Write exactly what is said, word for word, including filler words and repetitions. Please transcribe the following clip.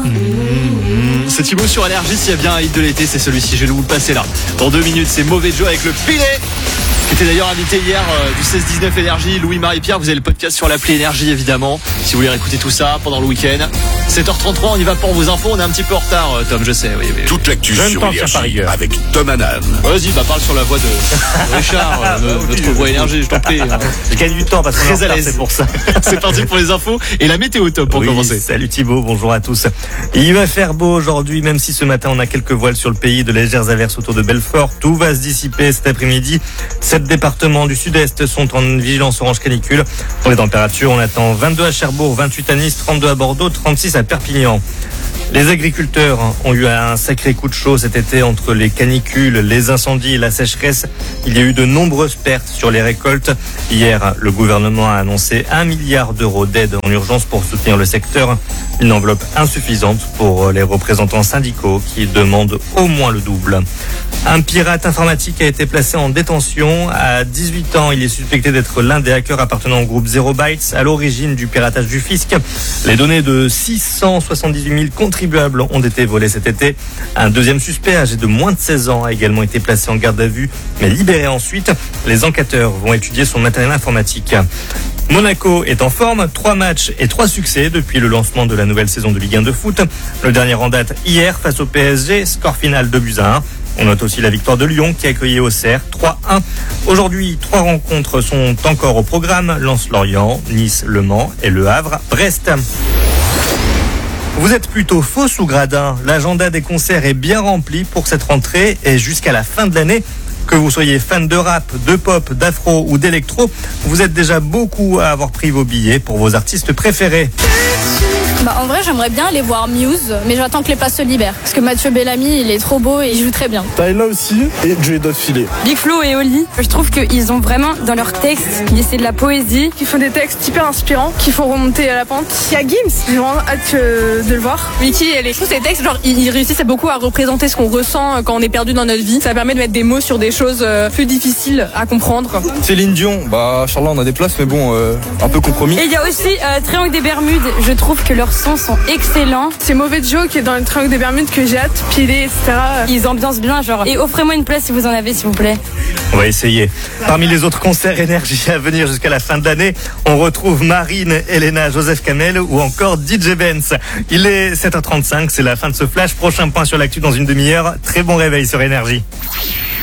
Mmh, c'est Thibaut sur Énergie. S'il y a bien un hit de l'été, c'est celui-ci. Je vais vous le passer là. Dans deux minutes, c'est Mauvais Joe avec le Pilet, qui était d'ailleurs invité hier euh, du seize dix-neuf Énergie. Louis-Marie-Pierre, vous avez le podcast sur l'appli Énergie évidemment, si vous voulez réécouter tout ça pendant le week-end. sept heures trente-trois, on y va pour vos infos. On est un petit peu en retard, euh, Tom, je sais. Oui, oui, oui. Toute l'actu sur Énergie avec Tom Hanan. Vas-y, bah parle sur la voix de Richard, euh, notre, notre voix Énergie, je t'en prie. Je gagne du temps parce qu'on est en retard, c'est pour ça. C'est parti pour les infos et la météo, Tom, pour oui, commencer. Salut Thibaut, bonjour à tous. Il va faire beau aujourd'hui, même si ce matin on a quelques voiles sur le pays, de légères averses autour de Belfort. Tout va se dissiper cet après-midi. Sept départements du sud-est sont en vigilance orange canicule. Pour les températures, on attend vingt-deux à Cherbourg, vingt-huit à Nice, trente-deux à Bordeaux, trente-six à Perpignan. Les agriculteurs ont eu un sacré coup de chaud cet été entre les canicules, les incendies et la sécheresse. Il y a eu de nombreuses pertes sur les récoltes. Hier, le gouvernement a annoncé un milliard d'euros d'aide en urgence pour soutenir le secteur. Une enveloppe insuffisante pour les représentants syndicaux qui demandent au moins le double. Un pirate informatique a été placé en détention. À dix-huit ans, il est suspecté d'être l'un des hackers appartenant au groupe Zero Bytes à l'origine du piratage du fisc. Les données de six cent soixante-dix-huit mille contribuables ont été volées cet été. Un deuxième suspect, âgé de moins de seize ans, a également été placé en garde à vue, mais libéré ensuite. Les enquêteurs vont étudier son matériel informatique. Monaco est en forme, trois matchs et trois succès depuis le lancement de la nouvelle saison de Ligue un de foot. Le dernier en date hier face au P S G, score final deux buts à un. On note aussi la victoire de Lyon qui a accueilli Auxerre trois un. Aujourd'hui, trois rencontres sont encore au programme. Lens-Lorient, Nice-Le Mans et Le Havre-Brest. Vous êtes plutôt fausse ou gradin? L'agenda des concerts est bien rempli pour cette rentrée et jusqu'à la fin de l'année. Que vous soyez fan de rap, de pop, d'afro ou d'électro, vous êtes déjà beaucoup à avoir pris vos billets pour vos artistes préférés. Bah en vrai j'aimerais bien aller voir Muse, mais j'attends que les places se libèrent. Parce que Mathieu Bellamy il est trop beau et il joue très bien. Tyla aussi et Joey Dotfilet. Big Flo et Oli, je trouve qu'ils ont vraiment dans leurs textes, c'est de la poésie. Qui font des textes hyper inspirants, qui font remonter à la pente. Il y a Gims, j'ai vraiment hâte euh, de le voir. Wiki, je trouve ces textes, genre ils réussissent beaucoup à représenter ce qu'on ressent quand on est perdu dans notre vie. Ça permet de mettre des mots sur des choses euh, plus difficiles à comprendre. Céline Dion, bah Charlotte on a des places mais bon, euh, un peu compromis. Et il y a aussi euh, Triangle des Bermudes, je trouve que leurs sons sont excellents. C'est Mauvais Joe qui est dans le Triangle des Bermudes que j'ai hâte, piler, et cetera. Ils ambiancent bien, genre. Et offrez-moi une place si vous en avez, s'il vous plaît. On va essayer. Parmi les autres concerts Énergie à venir jusqu'à la fin de l'année, on retrouve Marine, Elena, Joseph Kamel ou encore D J Benz. Il est sept heures trente-cinq, c'est la fin de ce flash. Prochain point sur l'actu dans une demi-heure. Très bon réveil sur Énergie.